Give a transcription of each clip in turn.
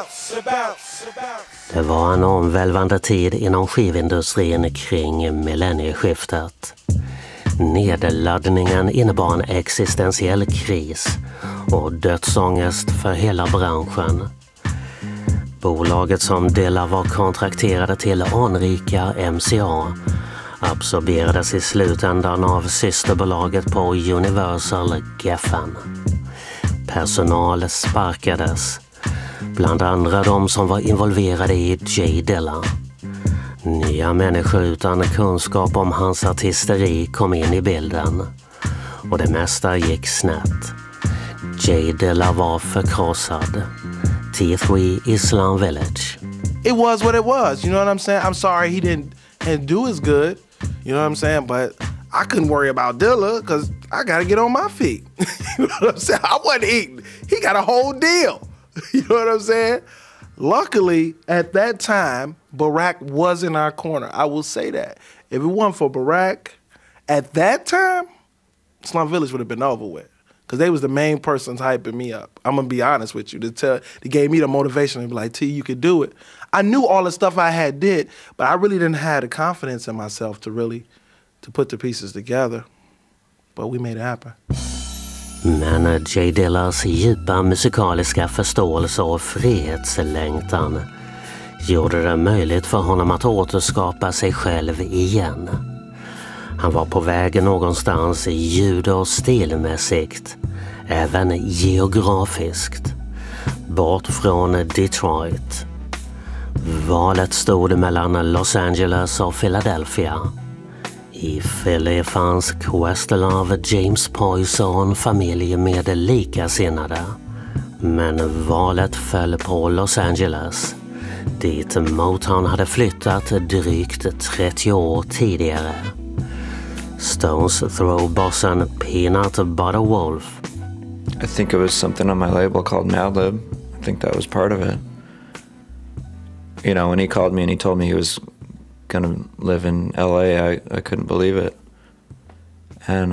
Det var en omvälvande tid inom skivindustrin kring millennieskiftet. Nedladdningen innebar en existentiell kris och dödsångest för hela branschen. Bolaget som Dilla var kontrakterade till anrika MCA absorberades i slutändan av systerbolaget på Universal Geffen. Personal sparkades, bland andra de som var involverade i J Dilla. Nya människor utan kunskap om hans artisteri kom in i bilden och det mesta gick snett. J Dilla var förkrossad. T3 Islam Village. It was what it was, you know what I'm saying? I'm sorry he didn't do as good, you know what I'm saying? But I couldn't worry about Dilla because I got to get on my feet. You know what I'm saying? I wasn't eating. He got a whole deal. You know what I'm saying? Luckily, at that time, Barack was in our corner. I will say that. If it wasn't for Barack, at that time, Slum Village would have been over with. Because they was the main persons hyping me up. I'm going to be honest with you. They gave me the motivation to be like, T, you could do it. I knew all the stuff I had did, but I really didn't have the confidence in myself to put the pieces together. But we made it happen. Men J Dillas djupa musikaliska förståelse och frihetslängtan gjorde det möjligt för honom att återskapa sig själv igen. Han var på väg någonstans ljud- och stilmässigt, även geografiskt, bort från Detroit. Valet stod mellan Los Angeles och Philadelphia. I Philly fanns Questlove, James Poyser och en familj med likasinnade. Men valet föll på Los Angeles, dit Motown hade flyttat drygt 30 år tidigare. Stones throw-bossen Peanut Butter Wolf. I think it was something on my label called Madlib. I think that was part of it. You know, when he called me and he told me he was gonna live in LA, I couldn't believe it. And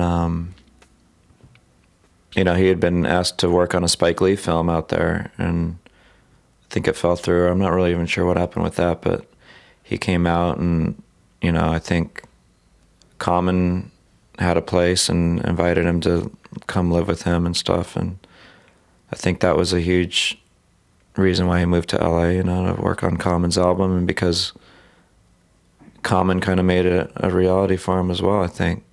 you know, he had been asked to work on a Spike Lee film out there, and I think it fell through. I'm not really even sure what happened with that, but he came out, and you know, I think Common had a place and invited him to come live with him and stuff, and I think that was a huge reason why he moved to LA, you know, to work on Common's album, and because Common kind of made it a reality for him as well, I think.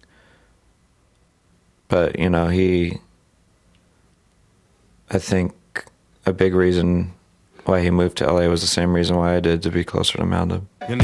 But, you know, I think a big reason why he moved to LA was the same reason why I did, to be closer to Madlib.